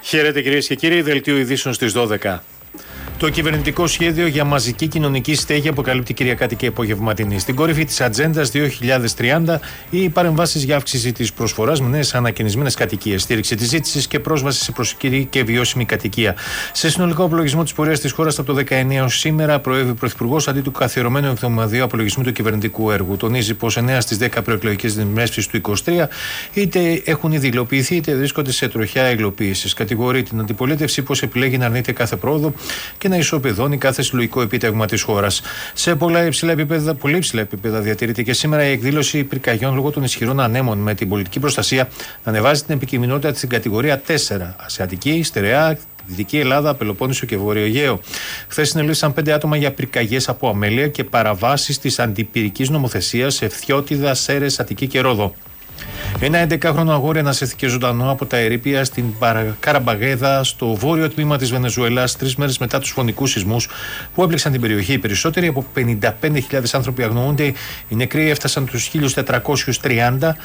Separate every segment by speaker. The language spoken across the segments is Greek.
Speaker 1: Χαίρετε κυρίες και κύριοι, δελτίο ειδήσεων στις 12. Το κυβερνητικό σχέδιο για μαζική κοινωνική στέγη αποκαλύπτει Κυριακάτικη και απογευματινή. Στην κορυφή της ατζέντας 2030, οι παρεμβάσεις για αύξηση της προσφοράς με νέες ανακαινισμένες κατοικίες, στήριξη της ζήτησης και πρόσβαση σε προσιτή και βιώσιμη κατοικία. Σε συνολικό απολογισμό της πορείας της χώρας από το 19 έως σήμερα, προέβη ο Πρωθυπουργός αντί του καθιερωμένου εβδομαδιαίου απολογισμού του κυβερνητικού έργου. Τονίζει πως 9 στις 10 προεκλογικές δημεύσεις του 2023 είτε έχουν ήδη υλοποιηθεί είτε βρίσκονται σε τροχιά υλοποίησης. Κατηγορεί την αντιπολίτευση πως επιλέγει να αρνείται κάθε πρόοδο και να ισοπεδώνει κάθε συλλογικό επίτευγμα της χώρας. Σε πολύ υψηλά επίπεδα διατηρείται και σήμερα η εκδήλωση πυρκαγιών λόγω των ισχυρών ανέμων, με την πολιτική προστασία να ανεβάζει την επικινδυνότητα στην κατηγορία 4. Ασιατική, Στερεά, Δυτική Ελλάδα, Πελοπόννησο και Βόρειο Αιγαίο. Χθες συνελήφθησαν 5 άτομα για πυρκαγιές από αμέλεια και παραβάσεις της αντιπυρικής νομοθεσίας σε Φθιώτιδα, Σέρρες, Αττική και Ρόδο. Ένα 11χρονο αγόρι ανασύρθηκε ζωντανό από τα ερείπια στην Καραμπαγέδα, στο βόρειο τμήμα της Βενεζουέλας, 3 μέρες μετά τους φωνικούς σεισμούς που έπληξαν την περιοχή. Οι περισσότεροι από 55.000 άνθρωποι αγνοούνται. Οι νεκροί έφτασαν τους 1.430,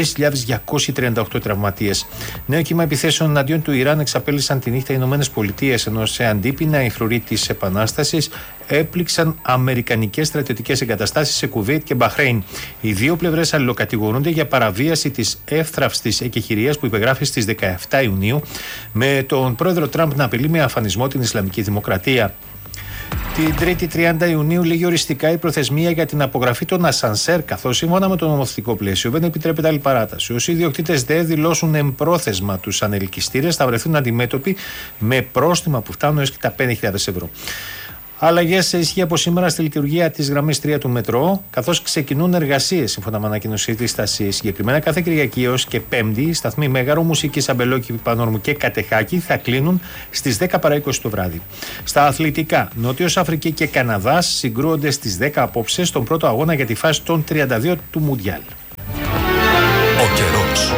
Speaker 1: 3.238 τραυματίες. Νέο κύμα επιθέσεων εναντίον του Ιράν εξαπέλυσαν τη νύχτα οι ΗΠΑ, ενώ σε αντίπεινα οι φρουροί της Επανάστασης έπληξαν αμερικανικές στρατιωτικές εγκαταστάσεις σε Κουβέιτ και Μπαχρέιν. Οι δύο πλευρές αλληλοκατηγορούνται για παραβίαση της εύθραυστης εκεχηρίας που υπεγράφει στις 17 Ιουνίου, με τον πρόεδρο Τραμπ να απειλεί με αφανισμό την Ισλαμική Δημοκρατία. Την 3η 30 Ιουνίου λήγει οριστικά η προθεσμία για την απογραφή των ασανσέρ, καθώς σύμφωνα με το νομοθετικό πλαίσιο δεν επιτρέπεται άλλη παράταση. Όσοι ιδιοκτήτες δεν δηλώσουν εμπρόθεσμα τους ανελκυστήρες θα βρεθούν αντιμέτωποι με πρόστιμα που φτάνουν έως και τα 5.000 ευρώ. Αλλαγές σε ισχύ από σήμερα στη λειτουργία της γραμμής 3 του μετρό, καθώς ξεκινούν εργασίες σύμφωνα με ανακοίνωση της στασίας. Συγκεκριμένα, κάθε Κυριακή έως και Πέμπτη, οι σταθμοί Μέγαρο, Μουσικής, Αμπελόκηπη, Πανόρμου και Κατεχάκη θα κλείνουν στις 10 παρά 20 το βράδυ. Στα αθλητικά, Νότιος Αφρική και Καναδάς συγκρούονται στις 10 απόψε στον πρώτο αγώνα για τη φάση των 32 του Μουντιάλ.
Speaker 2: Ο καιρός.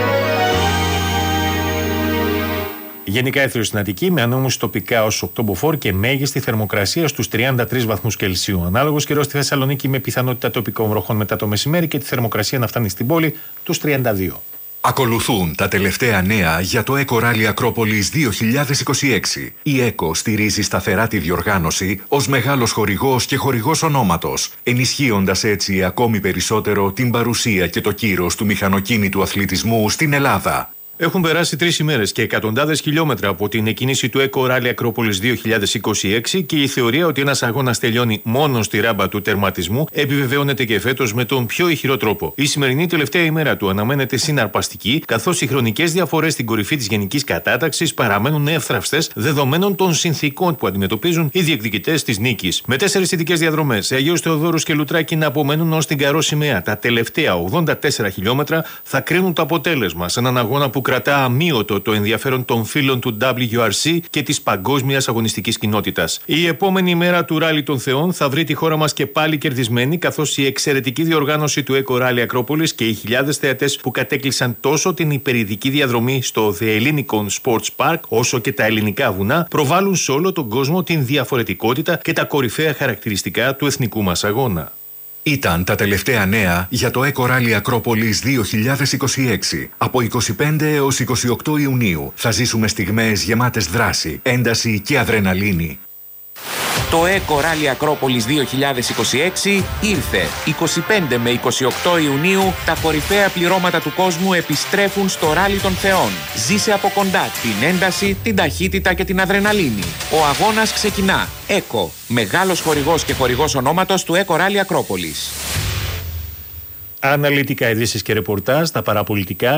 Speaker 1: Γενικά έθριο στην Αττική, με ανώμους τοπικά ως οκτωμποφόρ και μέγιστη θερμοκρασία στους 33 βαθμούς Κελσίου. Ανάλογος καιρός στη Θεσσαλονίκη με πιθανότητα τοπικών βροχών μετά το μεσημέρι και τη θερμοκρασία να φτάνει στην πόλη τους 32.
Speaker 2: Ακολουθούν τα τελευταία νέα για το Eco Rally Ακρόπολης 2026. Η ECO στηρίζει σταθερά τη διοργάνωση ως μεγάλος χορηγός και χορηγός ονόματος, ενισχύοντας έτσι ακόμη περισσότερο την παρουσία και το κύρος του μηχανοκίνητου αθλητισμού στην Ελλάδα.
Speaker 1: Έχουν περάσει 3 ημέρες και εκατοντάδες χιλιόμετρα από την εκκίνηση του Eco Rally Ακρόπολης 2026 και η θεωρία ότι ένας αγώνας τελειώνει μόνο στη ράμπα του τερματισμού επιβεβαιώνεται και φέτος με τον πιο ηχηρό τρόπο. Η σημερινή τελευταία ημέρα του αναμένεται συναρπαστική, καθώς οι χρονικές διαφορές στην κορυφή της γενικής κατάταξης παραμένουν εύθραυστες δεδομένων των συνθήκων που αντιμετωπίζουν οι διεκδικητές της νίκης. Με 4 ειδικές διαδρομές, Αγίος Θεοδόρους και Λουτράκη να απομένουν ως την Καρό Σημαία. Τα τελευταία 84 χιλιόμετρα θα κρίνουν το αποτέλεσμα σε έναν αγώνα που κρατά αμύωτο το ενδιαφέρον των φίλων του WRC και της παγκόσμιας αγωνιστικής κοινότητας. Η επόμενη μέρα του Ράλι των Θεών θα βρει τη χώρα μας και πάλι κερδισμένη, καθώς η εξαιρετική διοργάνωση του Eco Rally Ακρόπολης και οι χιλιάδες θεατές που κατέκλυσαν τόσο την υπερηδική διαδρομή στο The Hellinikon Sports Park όσο και τα ελληνικά βουνά προβάλλουν σε όλο τον κόσμο την διαφορετικότητα και τα κορυφαία χαρακτηριστικά του εθνικού μας αγώνα.
Speaker 2: Ήταν τα τελευταία νέα για το Eco Rally Ακρόπολης 2026. Από 25 έως 28 Ιουνίου θα ζήσουμε στιγμές γεμάτες δράση, ένταση και αδρεναλίνη.
Speaker 3: Το Eco Rally Ακρόπολης 2026 ήρθε. 25 με 28 Ιουνίου τα κορυφαία πληρώματα του κόσμου επιστρέφουν στο Ράλι των Θεών. Ζήσε από κοντά την ένταση, την ταχύτητα και την αδρεναλίνη. Ο αγώνας ξεκινά. Eco, μεγάλος χορηγός και χορηγός ονόματος του Eco Rally Ακρόπολης.
Speaker 1: Αναλυτικά ειδήσεις και ρεπορτάζ στα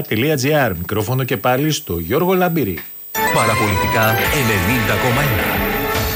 Speaker 1: παραπολιτικά.gr. Μικρόφωνο και πάλι στο Γιώργο Λαμπύρη.
Speaker 2: Παραπολιτικά 90,1.